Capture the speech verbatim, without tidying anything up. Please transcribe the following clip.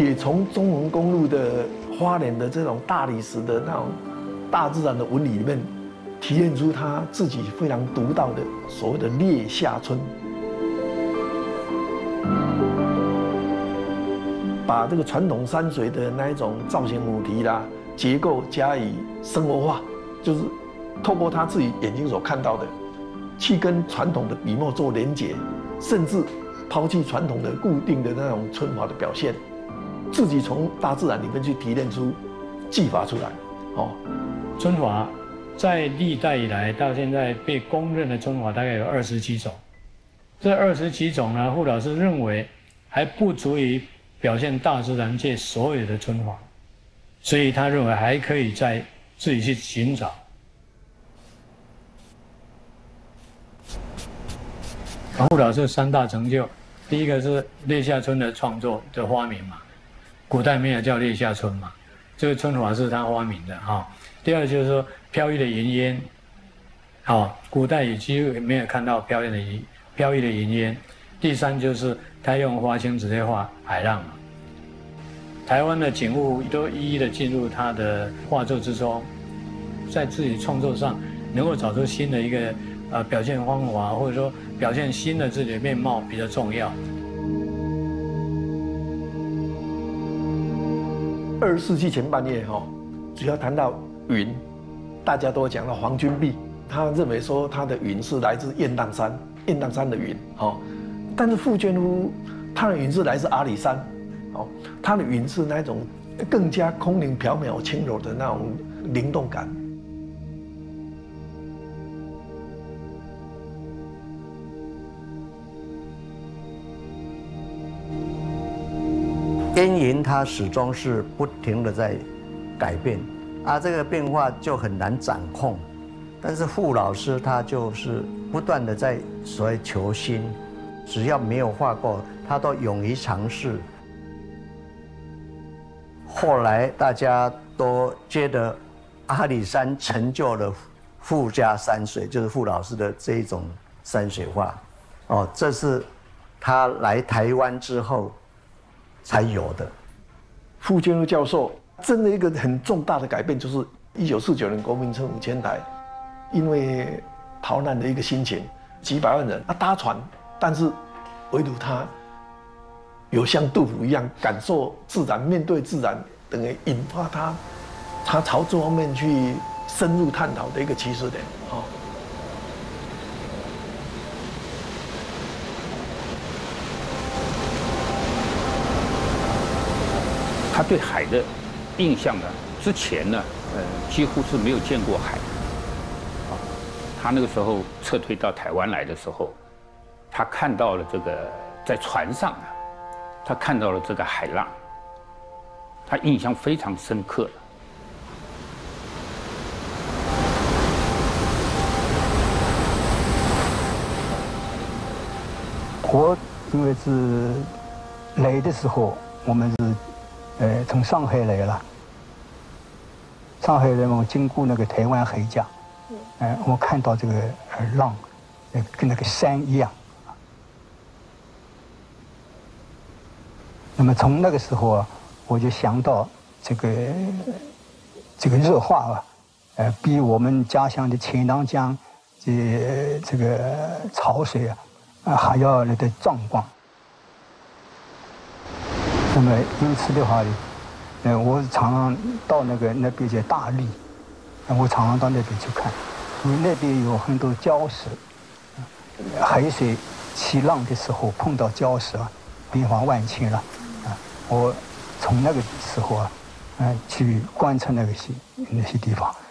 也从中横公路的花莲的这种大理石的那种大自然的纹理里面，提炼出他自己非常独到的所谓的列下村，把这个传统山水的那一种造型母题啦、结构加以生活化，就是透过他自己眼睛所看到的，去跟传统的笔墨做连结，甚至抛弃传统的固定的那种皴法的表现，自己从大自然里面去提炼出技法出来。哦， 皴法在历代以来到现在被公认的皴法大概有二十几种，这二十几种呢，傅老师认为还不足以表现大自然界所有的皴法，所以他认为还可以再自己去寻找。傅老师三大成就，第一个是列下皴的创作的发明嘛，古代没有叫列下皴嘛，这个皴法是他发明的哈。第二就是说飘逸的云烟，啊，古代也几乎没有看到飘逸的云飘逸的云烟。第三就是他用花青直接画海浪嘛，台湾的景物都一一的进入他的画作之中，在自己创作上能够找出新的一个呃表现方法，或者说表现新的自己的面貌比较重要。 二十世纪前半叶哈，只要谈到云，大家都会讲到黄君璧，他认为说他的云是来自雁荡山，雁荡山的云哦。但是傅绢夫他的云是来自阿里山，哦，他的云是那种更加空灵缥缈、轻柔的那种灵动感。 烟云它始终是不停的在改变，啊，这个变化就很难掌控。但是傅老师他就是不断的在所谓求新，只要没有画过，他都勇于尝试。后来大家都觉得阿里山成就了傅家山水，就是傅老师的这一种山水画。哦，这是他来台湾之后才有的。 傅绢夫教授真的一个很重大的改变，就是一九四九年国民政府迁台，因为逃难的一个心情，几百万人啊搭船，但是唯独他有像杜甫一样感受自然，面对自然，等于引发他他朝这方面去深入探讨的一个起始点啊。哦， 他对海的印象呢，之前呢，呃，几乎是没有见过海。啊，他那个时候撤退到台湾来的时候，他看到了这个在船上啊，他看到了这个海浪，他印象非常深刻。 我因为是来的时候，我们是呃从上海来了，上海人我经过那个台湾海峡，呃，我看到这个呃浪，呃跟那个山一样。那么从那个时候啊，我就想到这个这个热化啊，呃，比我们家乡的钱塘江这这个潮水啊，啊还要来的壮观。那么因此的话呢，呃，我常常到那个那边叫大理，我常常到那边去看，因为那边有很多礁石，海水起浪的时候碰到礁石啊，变化万千了。啊，我从那个时候啊，啊去观察那个些那些地方。